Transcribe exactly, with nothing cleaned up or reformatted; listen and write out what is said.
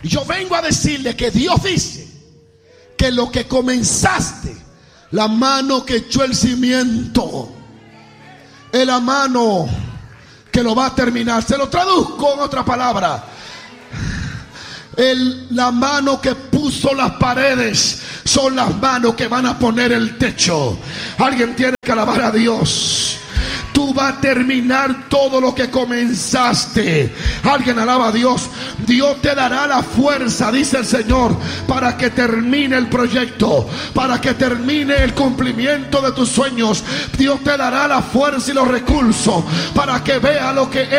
Yo vengo a decirle que Dios dice que lo que comenzaste, la mano que echó el cimiento, es la mano que lo va a terminar. Se lo traduzco en otra palabra. El, la mano que puso las paredes son las manos que van a poner el techo. Alguien tiene que alabar a Dios. Tú vas a terminar todo lo que comenzaste. Alguien alaba a Dios. Dios te dará la fuerza, dice el Señor, para que termine el proyecto, para que termine el cumplimiento de tus sueños. Dios te dará la fuerza y los recursos para que vea lo que